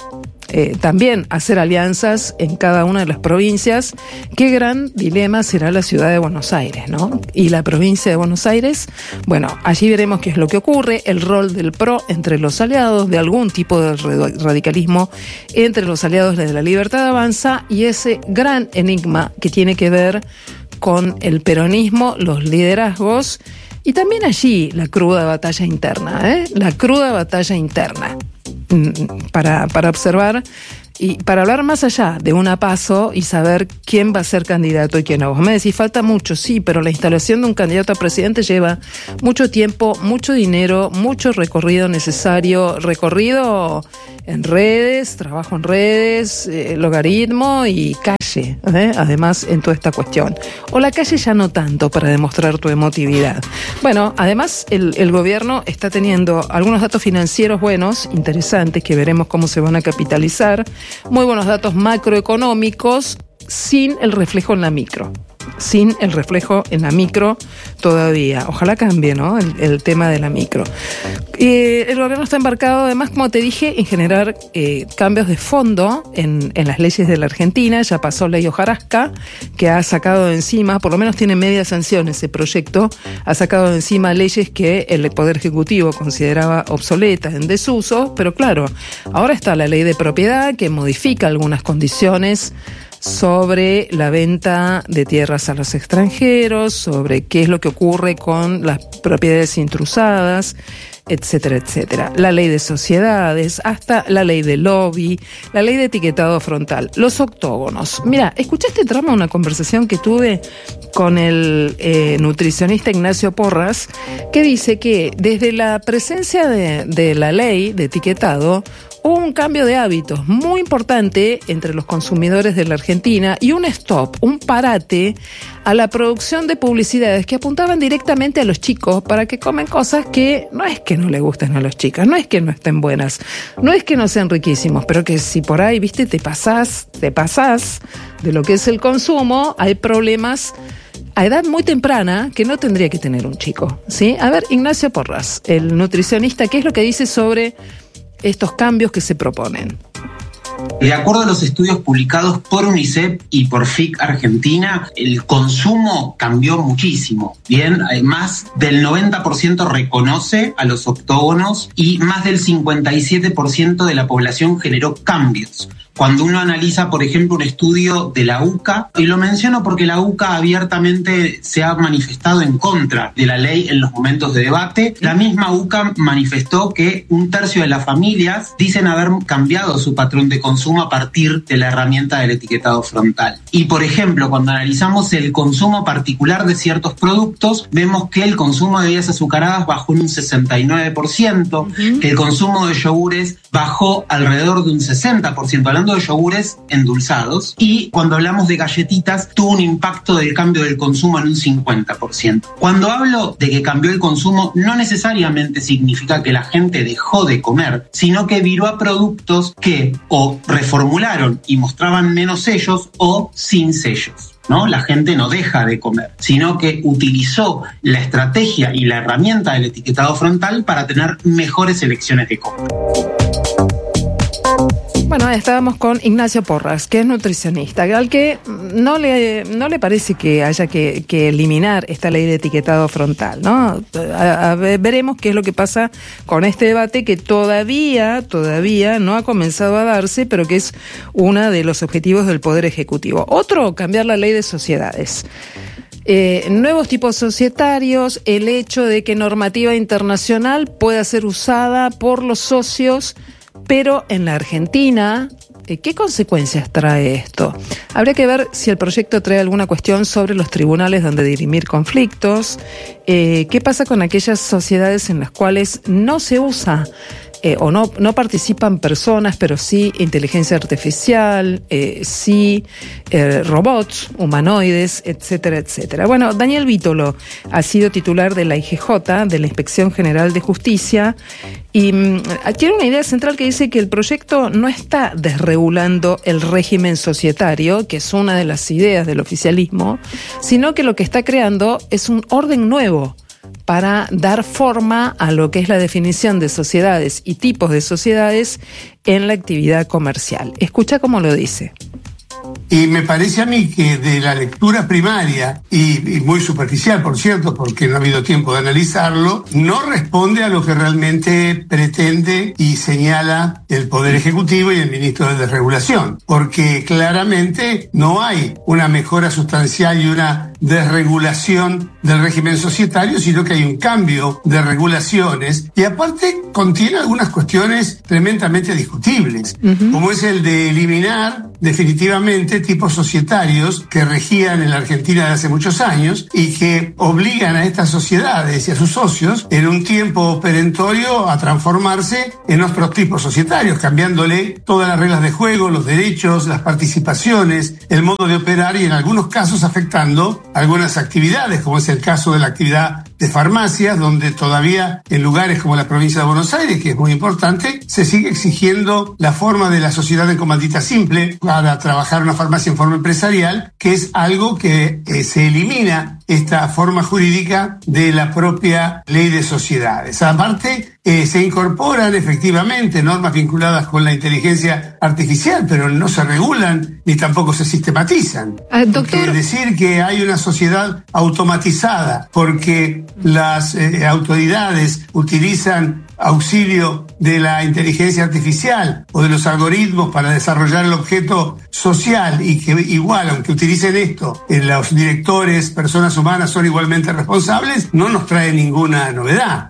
eh, también hacer alianzas en cada una de las provincias. Qué gran dilema será la ciudad de Buenos Aires, ¿no? Y la provincia de Buenos Aires, bueno, allí veremos qué es lo que ocurre, el rol del P R O entre los aliados, de algún tipo de radicalismo entre los aliados de La Libertad Avanza, y ese gran enigma que tiene que ver con el peronismo, los liderazgos y también allí la cruda batalla interna, ¿eh? La cruda batalla interna para, para observar y para hablar más allá de una PASO y saber quién va a ser candidato y quién no. Vos me decís, falta mucho, sí, pero la instalación de un candidato a presidente lleva mucho tiempo, mucho dinero, mucho recorrido necesario, recorrido en redes, trabajo en redes, eh, logaritmo y calle, ¿eh? Además en toda esta cuestión. O la calle ya no tanto para demostrar tu emotividad. Bueno, además el, el gobierno está teniendo algunos datos financieros buenos, interesantes, que veremos cómo se van a capitalizar. Muy buenos datos macroeconómicos sin el reflejo en la micro. Sin el reflejo en la micro todavía. Ojalá cambie, ¿no? El, el tema de la micro. Eh, el gobierno está embarcado, además, como te dije, en generar eh, cambios de fondo en, en las leyes de la Argentina. Ya pasó ley Hojarasca, que ha sacado de encima, por lo menos tiene media sanción ese proyecto, ha sacado de encima leyes que el Poder Ejecutivo consideraba obsoletas, en desuso, pero claro, ahora está la ley de propiedad que modifica algunas condiciones sobre la venta de tierras a los extranjeros, sobre qué es lo que ocurre con las propiedades intrusadas, etcétera, etcétera. La ley de sociedades, hasta la ley de lobby, la ley de etiquetado frontal, los octógonos. Mira, escuché este tramo de una conversación que tuve con el eh, nutricionista Ignacio Porras, que dice que desde la presencia de, de la ley de etiquetado hubo un cambio de hábitos muy importante entre los consumidores de la Argentina y un stop, un parate a la producción de publicidades que apuntaban directamente a los chicos para que comen cosas que no es que no le gusten a los chicos, no es que no estén buenas, no es que no sean riquísimos, pero que si por ahí, viste, te pasás, te pasás de lo que es el consumo, hay problemas a edad muy temprana que no tendría que tener un chico, ¿sí? A ver, Ignacio Porras, el nutricionista, ¿qué es lo que dice sobre estos cambios que se proponen? De acuerdo a los estudios publicados por UNICEF y por F I C Argentina, el consumo cambió muchísimo. Bien, más del noventa por ciento reconoce a los octógonos y más del cincuenta y siete por ciento de la población generó cambios. Cuando uno analiza, por ejemplo, un estudio de la U C A, y lo menciono porque la U C A abiertamente se ha manifestado en contra de la ley en los momentos de debate, la misma U C A manifestó que un tercio de las familias dicen haber cambiado su patrón de consumo a partir de la herramienta del etiquetado frontal. Y, por ejemplo, cuando analizamos el consumo particular de ciertos productos, vemos que el consumo de bebidas azucaradas bajó en un sesenta y nueve por ciento, uh-huh. que el consumo de yogures bajó alrededor de un sesenta por ciento, hablando de yogures endulzados, y cuando hablamos de galletitas tuvo un impacto del cambio del consumo en un cincuenta por ciento. Cuando hablo de que cambió el consumo, no necesariamente significa que la gente dejó de comer, sino que viró a productos que o reformularon y mostraban menos sellos o sin sellos. ¿No? La gente no deja de comer, sino que utilizó la estrategia y la herramienta del etiquetado frontal para tener mejores elecciones de compra. Bueno, estábamos con Ignacio Porras, que es nutricionista, al que no le, no le parece que haya que, que eliminar esta ley de etiquetado frontal, ¿no? A, a ver, veremos qué es lo que pasa con este debate que todavía, todavía no ha comenzado a darse, pero que es uno de los objetivos del Poder Ejecutivo. Otro, cambiar la ley de sociedades. Eh, nuevos tipos societarios, el hecho de que normativa internacional pueda ser usada por los socios, pero en la Argentina, ¿qué consecuencias trae esto? Habría que ver si el proyecto trae alguna cuestión sobre los tribunales donde dirimir conflictos, eh, qué pasa con aquellas sociedades en las cuales no se usa eh, o no, no participan personas, pero sí inteligencia artificial, eh, sí eh, robots, humanoides, etcétera, etcétera. Bueno, Daniel Vítolo ha sido titular de la I G J, de la Inspección General de Justicia, y mmm, tiene una idea central que dice que el proyecto no está desregulando el régimen societario, que es una de las ideas del oficialismo, sino que lo que está creando es un orden nuevo para dar forma a lo que es la definición de sociedades y tipos de sociedades en la actividad comercial. Escucha cómo lo dice. Y me parece a mí que de la lectura primaria, y, y muy superficial, por cierto, porque no ha habido tiempo de analizarlo, no responde a lo que realmente pretende y señala el Poder Ejecutivo y el Ministro de Desregulación, porque claramente no hay una mejora sustancial y una desregulación del régimen societario, sino que hay un cambio de regulaciones y aparte contiene algunas cuestiones tremendamente discutibles, uh-huh. como es el de eliminar definitivamente tipos societarios que regían en la Argentina de hace muchos años y que obligan a estas sociedades y a sus socios en un tiempo perentorio a transformarse en otros tipos societarios, cambiándole todas las reglas de juego, los derechos, las participaciones, el modo de operar y en algunos casos afectando algunas actividades, como es el caso de la actividad de farmacias, donde todavía en lugares como la provincia de Buenos Aires, que es muy importante, se sigue exigiendo la forma de la sociedad en comandita simple para trabajar una farmacia en forma empresarial, que es algo que eh, se elimina esta forma jurídica de la propia ley de sociedades. Aparte, eh, se incorporan efectivamente normas vinculadas con la inteligencia artificial, pero no se regulan ni tampoco se sistematizan. Ah, doctor. Decir que hay una sociedad automatizada porque las eh, autoridades utilizan auxilio de la inteligencia artificial o de los algoritmos para desarrollar el objeto social y que igual, aunque utilicen esto, eh, los directores, personas humanas son igualmente responsables, no nos trae ninguna novedad.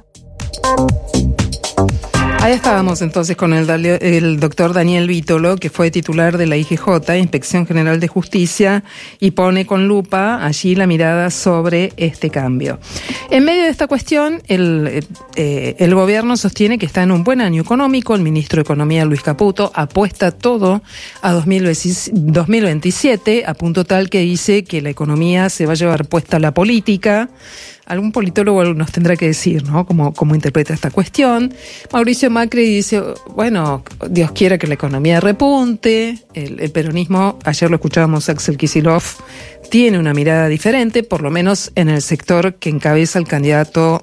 Ahí estábamos entonces con el, el doctor Daniel Vítolo, que fue titular de la I G J, Inspección General de Justicia, y pone con lupa allí la mirada sobre este cambio. En medio de esta cuestión, el, eh, el gobierno sostiene que está en un buen año económico. El ministro de Economía, Luis Caputo, apuesta todo a dos mil veintisiete, a punto tal que dice que la economía se va a llevar puesta a la política. Algún politólogo nos tendrá que decir, ¿no?, cómo, cómo interpreta esta cuestión. Mauricio Macri dice, bueno, Dios quiera que la economía repunte. El, el peronismo, ayer lo escuchábamos, Axel Kicillof, tiene una mirada diferente, por lo menos en el sector que encabeza el candidato,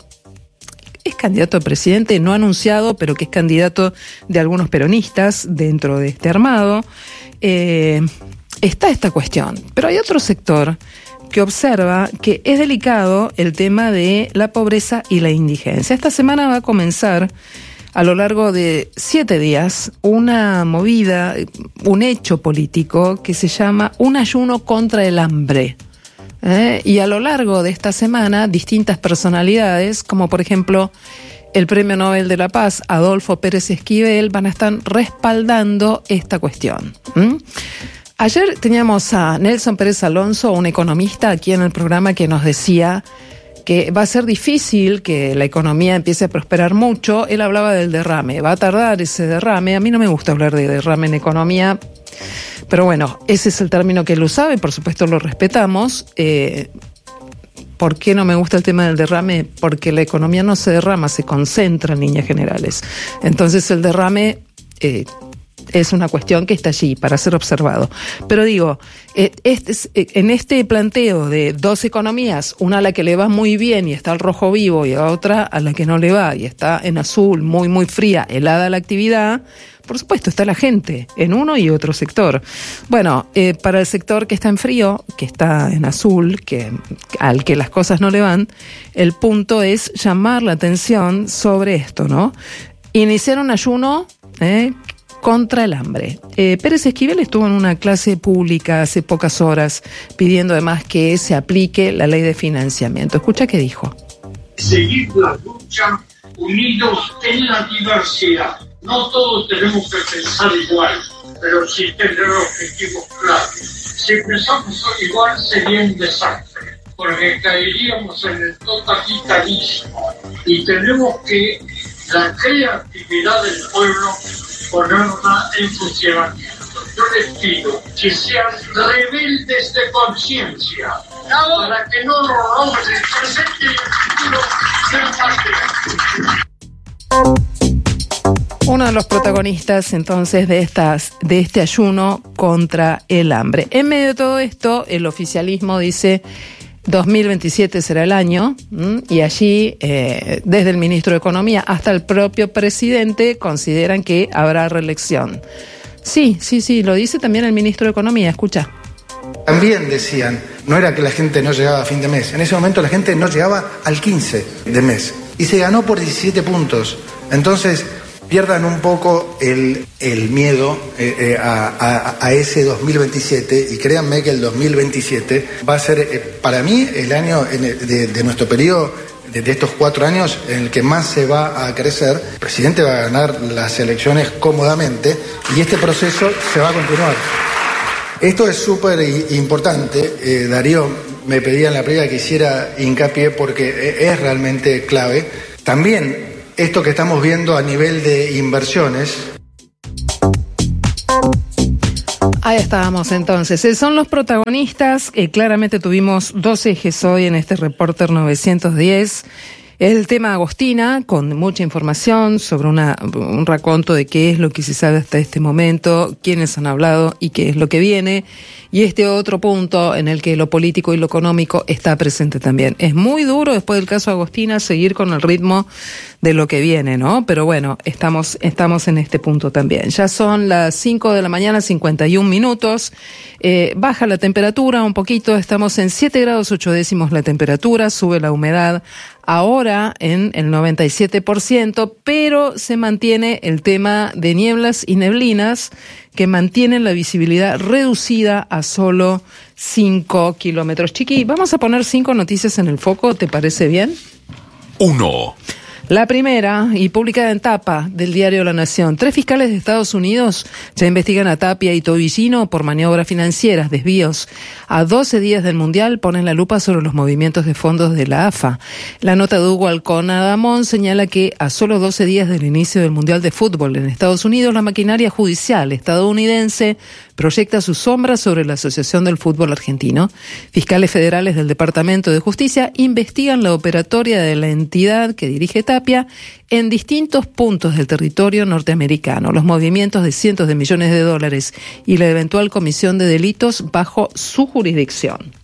es candidato a presidente, no anunciado, pero que es candidato de algunos peronistas dentro de este armado. Eh, está esta cuestión, pero hay otro sector que observa que es delicado el tema de la pobreza y la indigencia. Esta semana va a comenzar, a lo largo de siete días, una movida, un hecho político que se llama un ayuno contra el hambre. ¿Eh? Y a lo largo de esta semana, distintas personalidades, como por ejemplo el Premio Nobel de la Paz, Adolfo Pérez Esquivel, van a estar respaldando esta cuestión. ¿Mm? Ayer teníamos a Nelson Pérez Alonso, un economista, aquí en el programa que nos decía que va a ser difícil que la economía empiece a prosperar mucho. Él hablaba del derrame, va a tardar ese derrame. A mí no me gusta hablar de derrame en economía, pero bueno, ese es el término que él usaba y por supuesto lo respetamos. Eh, ¿Por qué no me gusta el tema del derrame? Porque la economía no se derrama, se concentra en líneas generales. Entonces el derrame Eh, es una cuestión que está allí para ser observado. Pero digo, este, en este planteo de dos economías, una a la que le va muy bien y está al rojo vivo, y a otra a la que no le va y está en azul, muy, muy fría, helada la actividad, por supuesto está la gente en uno y otro sector. Bueno, eh, para el sector que está en frío, que está en azul, que al que las cosas no le van, el punto es llamar la atención sobre esto, ¿no? Iniciar un ayuno, ¿eh?, contra el hambre. Eh, Pérez Esquivel estuvo en una clase pública hace pocas horas pidiendo además que se aplique la ley de financiamiento. Escucha qué dijo. Seguir la lucha unidos en la diversidad. No todos tenemos que pensar igual, pero sí tener objetivos claros. Si pensamos igual sería un desastre, porque caeríamos en el totalitarismo y tenemos que la creatividad del pueblo ponerla en funcionamiento. Yo les pido que sean rebeldes de conciencia, para que no roben el presente y el futuro sean parte. Uno de los protagonistas entonces de estas de este ayuno contra el hambre. En medio de todo esto, el oficialismo dice dos mil veintisiete será el año, ¿m? Y allí, eh, desde el ministro de Economía hasta el propio presidente, consideran que habrá reelección. Sí, sí, sí, lo dice también el ministro de Economía, escucha. También decían, no era que la gente no llegaba a fin de mes, en ese momento la gente no llegaba al quince de mes, y se ganó por diecisiete puntos. Entonces, pierdan un poco el, el miedo eh, eh, a, a, a ese dos mil veintisiete, y créanme que el dos mil veintisiete va a ser eh, para mí el año en el, de, de nuestro periodo, de, de estos cuatro años, en el que más se va a crecer. El presidente va a ganar las elecciones cómodamente y este proceso se va a continuar. Esto es súper importante. eh, Darío me pedía en la previa que hiciera hincapié porque es realmente clave. También esto que estamos viendo a nivel de inversiones. Ahí estábamos entonces. Eh, Son los protagonistas. Eh, claramente tuvimos dos ejes hoy en este Reporter novecientos diez. El tema Agostina, con mucha información sobre una, un raconto de qué es lo que se sabe hasta este momento, quiénes han hablado y qué es lo que viene. Y este otro punto en el que lo político y lo económico está presente también. Es muy duro después del caso Agostina seguir con el ritmo de lo que viene, ¿no? Pero bueno, estamos, estamos en este punto también. Ya son las cinco de la mañana, cincuenta y un minutos. Eh, baja la temperatura un poquito, estamos en siete grados ocho décimos la temperatura, sube la humedad ahora en el noventa y siete por ciento, pero se mantiene el tema de nieblas y neblinas que mantienen la visibilidad reducida a solo cinco kilómetros. Chiqui, vamos a poner cinco noticias en el foco, ¿te parece bien? Uno. La primera, y publicada en tapa del diario La Nación. Tres fiscales de Estados Unidos ya investigan a Tapia y Tobillino por maniobras financieras, desvíos. A doce días del Mundial ponen la lupa sobre los movimientos de fondos de la A F A. La nota de Hugo Alcón Adamón señala que a solo doce días del inicio del Mundial de Fútbol en Estados Unidos, la maquinaria judicial estadounidense proyecta su sombra sobre la Asociación del Fútbol Argentino. Fiscales federales del Departamento de Justicia investigan la operatoria de la entidad que dirige Tapia en distintos puntos del territorio norteamericano, los movimientos de cientos de millones de dólares y la eventual comisión de delitos bajo su jurisdicción.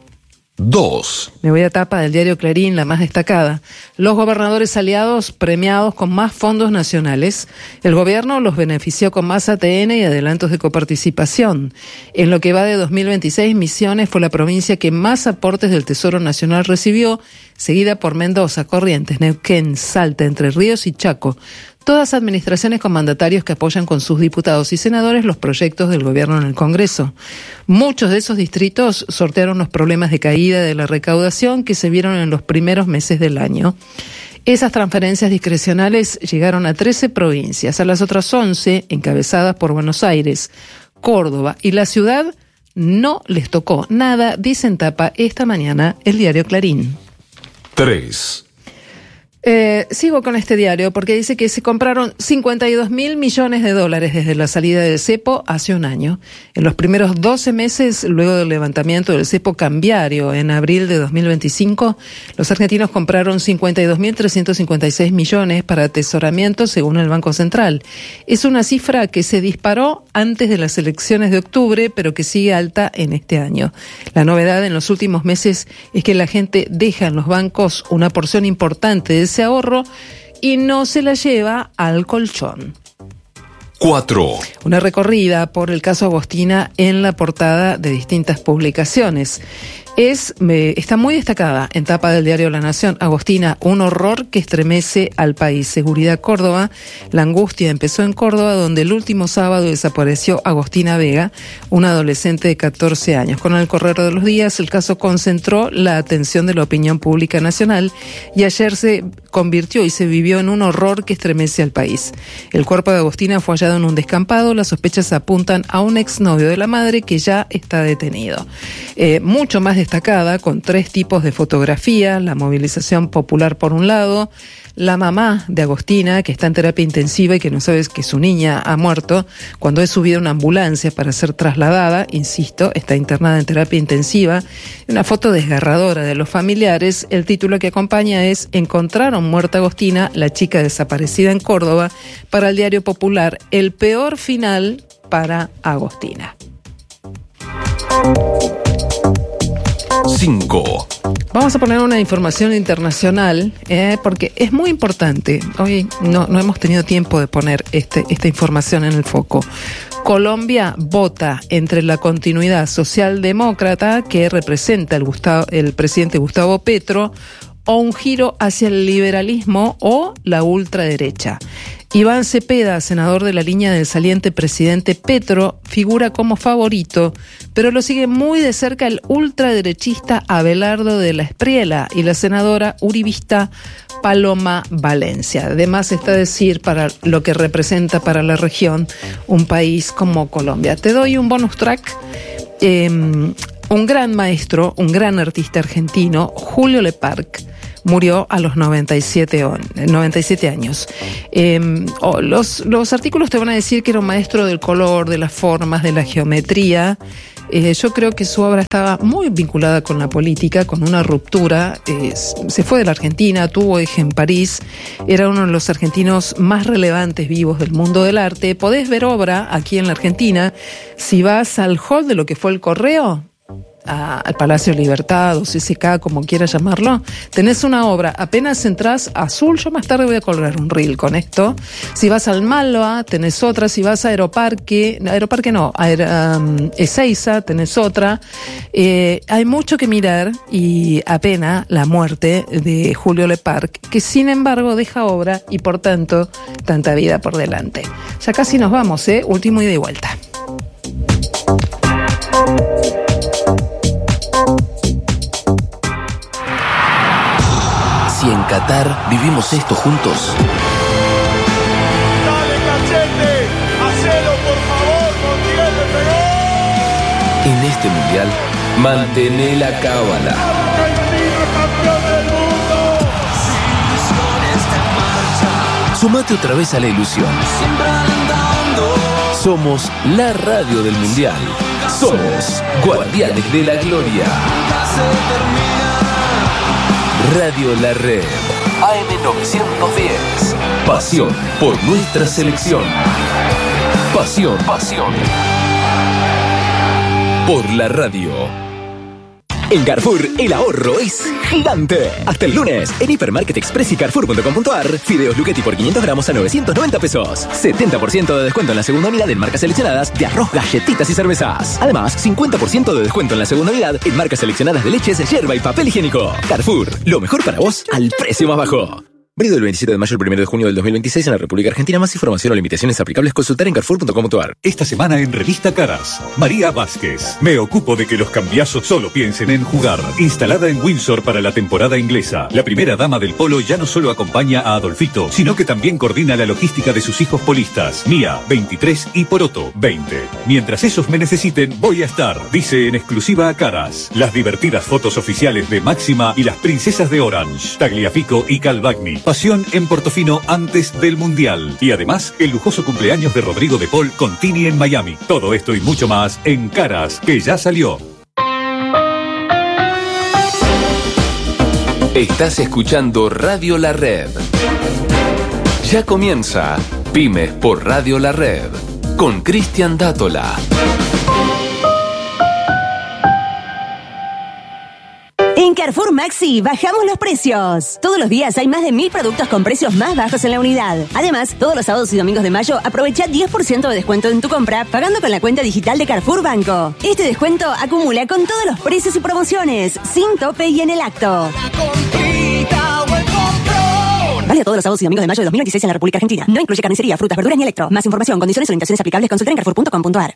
Dos. Me voy a tapa del diario Clarín, la más destacada. Los gobernadores aliados premiados con más fondos nacionales. El gobierno los benefició con más A T N y adelantos de coparticipación. En lo que va de dos mil veintiséis, Misiones fue la provincia que más aportes del Tesoro Nacional recibió, seguida por Mendoza, Corrientes, Neuquén, Salta, Entre Ríos y Chaco. Todas administraciones con mandatarios que apoyan con sus diputados y senadores los proyectos del gobierno en el Congreso. Muchos de esos distritos sortearon los problemas de caída de la recaudación que se vieron en los primeros meses del año. Esas transferencias discrecionales llegaron a trece provincias, a las otras once, encabezadas por Buenos Aires, Córdoba y la ciudad, no les tocó nada, dice en tapa esta mañana el diario Clarín. Tres. Eh, sigo con este diario porque dice que se compraron cincuenta y dos mil millones de dólares desde la salida del cepo hace un año. En los primeros doce meses, luego del levantamiento del cepo cambiario en abril de dos mil veinticinco, los argentinos compraron cincuenta y dos mil trescientos cincuenta y seis millones para atesoramiento según el Banco Central. Es una cifra que se disparó antes de las elecciones de octubre, pero que sigue alta en este año. La novedad en los últimos meses es que la gente deja en los bancos una porción importante de ese ahorro y no se la lleva al colchón. Cuatro. Una recorrida por el caso Agostina en la portada de distintas publicaciones. Es, eh, está muy destacada en tapa del diario La Nación. Agostina, un horror que estremece al país. Seguridad Córdoba. La angustia empezó en Córdoba, donde el último sábado desapareció Agostina Vega, una adolescente de catorce años. Con el correr de los días, el caso concentró la atención de la opinión pública nacional y ayer se convirtió y se vivió en un horror que estremece al país. El cuerpo de Agostina fue hallado en un descampado. Las sospechas apuntan a un exnovio de la madre que ya está detenido. Eh, mucho más destacada, con tres tipos de fotografía: la movilización popular por un lado, la mamá de Agostina, que está en terapia intensiva y que no sabe que su niña ha muerto, cuando es subida a una ambulancia para ser trasladada, insisto, está internada en terapia intensiva, una foto desgarradora de los familiares. El título que acompaña es "Encontraron muerta Agostina, la chica desaparecida en Córdoba", para el Diario Popular, el peor final para Agostina. Cinco. Vamos a poner una información internacional, eh, porque es muy importante. Hoy no, no hemos tenido tiempo de poner este, esta información en el foco. Colombia vota entre la continuidad socialdemócrata que representa el, Gustavo, el presidente Gustavo Petro, o un giro hacia el liberalismo o la ultraderecha. Iván Cepeda, senador de la línea del saliente presidente Petro, figura como favorito, pero lo sigue muy de cerca el ultraderechista Abelardo de la Espriella y la senadora uribista Paloma Valencia. Además está a decir para lo que representa para la región un país como Colombia. Te doy un bonus track. Eh, un gran maestro, un gran artista argentino, Julio Leparc, murió a los noventa y siete años. Eh, oh, los, los artículos te van a decir que era un maestro del color, de las formas, de la geometría. Eh, yo creo que su obra estaba muy vinculada con la política, con una ruptura. Eh, se fue de la Argentina, tuvo eje en París, era uno de los argentinos más relevantes vivos del mundo del arte. Podés ver obra aquí en la Argentina. Si vas al hall de lo que fue el Correo, a, al Palacio Libertad o C C K, como quieras llamarlo, tenés una obra, apenas entrás azul. Yo más tarde voy a colgar un reel con esto. Si vas al Malva, tenés otra. Si vas a Aeroparque, Aeroparque no, a um, Ezeiza, tenés otra. Eh, hay mucho que mirar y apena la muerte de Julio Leparc, que sin embargo deja obra y por tanto tanta vida por delante. Ya casi nos vamos, ¿eh? Último ida y vuelta. Si en Qatar vivimos esto juntos. ¡Dale, Cachete! ¡Hacelo, por favor! ¡Montiel le pegó! En este mundial, mantené la cábala. ¡Argentina, campeón del mundo! Sumate otra vez a la ilusión. Somos la radio del mundial. Somos Guardianes de la Gloria. Radio La Red, A M novecientos diez. Pasión por nuestra selección. Pasión, pasión por la radio. En Carrefour, el ahorro es gigante. Hasta el lunes, en Hipermarket Express y Carrefour punto com punto ar, fideos Luchetti por quinientos gramos a novecientos noventa pesos. setenta por ciento de descuento en la segunda unidad en marcas seleccionadas de arroz, galletitas y cervezas. Además, cincuenta por ciento de descuento en la segunda unidad en marcas seleccionadas de leches, yerba y papel higiénico. Carrefour, lo mejor para vos al precio más bajo. Válido del veintisiete de mayo al primero de junio del dos mil veintiséis en la República Argentina. Más información o limitaciones aplicables consultar en Carrefour punto com punto ar. Esta semana en Revista Caras, María Vázquez. Me ocupo de que los cambiazos solo piensen en jugar. Instalada en Windsor para la temporada inglesa, la primera dama del polo ya no solo acompaña a Adolfito, sino que también coordina la logística de sus hijos polistas, Mía, veintitrés, y Poroto, veinte. Mientras esos me necesiten, voy a estar, dice en exclusiva a Caras. Las divertidas fotos oficiales de Máxima y las princesas de Orange, Tagliafico y Calvagni. Pasión en Portofino antes del Mundial. Y además, el lujoso cumpleaños de Rodrigo de Paul con Tini en Miami. Todo esto y mucho más en Caras, que ya salió. Estás escuchando Radio La Red. Ya comienza Pymes por Radio La Red con Cristian Dátola. En Carrefour Maxi bajamos los precios. Todos los días hay más de mil productos con precios más bajos en la unidad. Además, todos los sábados y domingos de mayo aprovecha diez por ciento de descuento en tu compra pagando con la cuenta digital de Carrefour Banco. Este descuento acumula con todos los precios y promociones, sin tope y en el acto. Vale todos los sábados y domingos de mayo de dos mil veintiséis en la República Argentina. No incluye carnicería, frutas, verduras ni electro. Más información, condiciones y limitaciones aplicables, consulta en Carrefour punto com punto ar.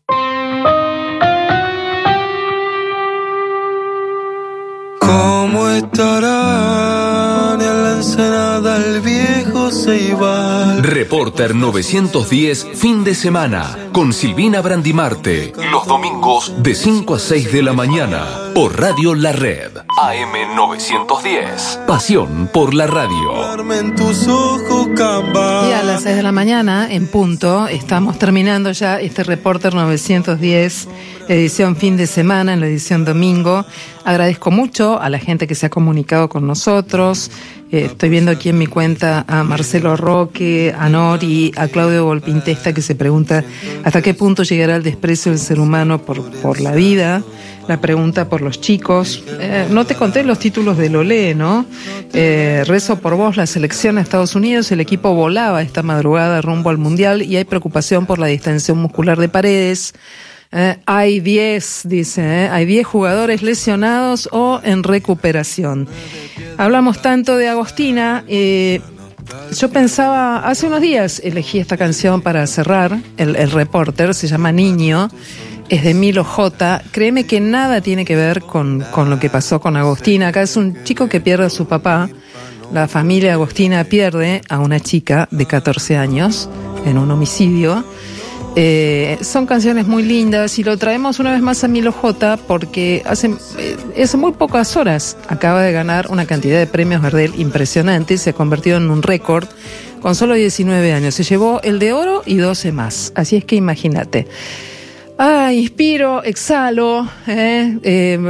¿Cómo estarán en la ensenada el viejo Ceibal? Reporter novecientos diez, fin de semana, con Silvina Brandimarte. Los domingos de cinco a seis de la mañana, por Radio La Red. A M novecientos diez. Pasión por la radio. En tus ojos, y a las seis de la mañana, en punto, estamos terminando ya este Reporter novecientos diez, edición fin de semana, en la edición domingo. Agradezco mucho a la gente que se ha comunicado con nosotros. Eh, estoy viendo aquí en mi cuenta a Marcelo Roque, a Nori, a Claudio Volpintesta, que se pregunta hasta qué punto llegará el desprecio del ser humano por, por la vida. La pregunta por los chicos. Eh, no te conté los títulos del Olé, ¿no? Eh, rezo por vos, la selección a Estados Unidos. El equipo volaba esta madrugada rumbo al Mundial y hay preocupación por la distensión muscular de Paredes. Eh, hay diez, dice, eh, hay diez jugadores lesionados o en recuperación. Hablamos tanto de Agostina. Eh, yo pensaba, hace unos días elegí esta canción para cerrar, el, el Reporter, se llama Niño, es de Milo J. Créeme que nada tiene que ver con, con lo que pasó con Agostina. Acá es un chico que pierde a su papá. La familia Agostina pierde a una chica de catorce años en un homicidio. Eh, son canciones muy lindas y lo traemos una vez más a Milo J porque hace, eh, hace muy pocas horas acaba de ganar una cantidad de premios Gardel impresionante, se ha convertido en un récord con solo diecinueve años, se llevó el de oro y doce más, así es que imagínate. Ah, inspiro, exhalo, eh, eh,